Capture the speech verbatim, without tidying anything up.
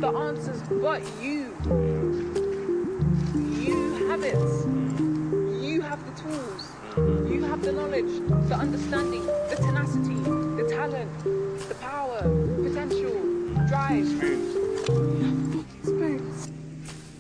the answers but you. You have it. You have the tools. You have the knowledge, the understanding, the tenacity, the talent, the power, potential, drive. Spoons. Spoons.